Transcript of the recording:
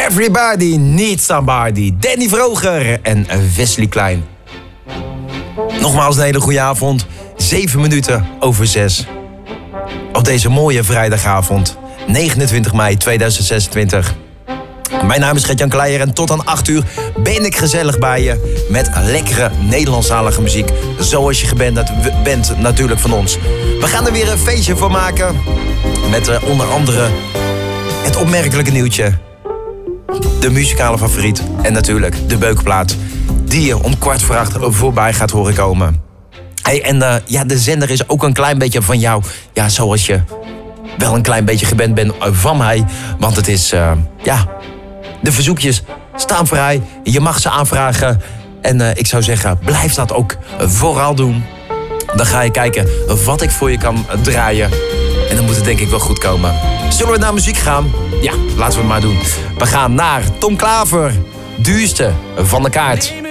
Everybody Needs Somebody. Danny Vroger en Wesley Klein. Nogmaals een hele goede avond. 7 minuten over 6. Op deze mooie vrijdagavond. 29 mei 2026. Mijn naam is Gert-Jan Kleijer en tot aan 8 uur ben ik gezellig bij je met lekkere Nederlandstalige muziek. Zoals je gewend bent natuurlijk van ons. We gaan er weer een feestje voor maken met onder andere het opmerkelijke nieuwtje. De muzikale favoriet en natuurlijk de beukplaat die je om 7:15 voorbij gaat horen komen. Hey, en de zender is ook een klein beetje van jou. Ja, zoals je wel een klein beetje gewend bent van mij. Want het is, de verzoekjes staan vrij. Je mag ze aanvragen. En ik zou zeggen, blijf dat ook vooral doen. Dan ga je kijken wat ik voor je kan draaien. En dan moet het denk ik wel goed komen. Zullen we naar muziek gaan? Ja, laten we het maar doen. We gaan naar Tom Klaver, Duurste van de Kaart.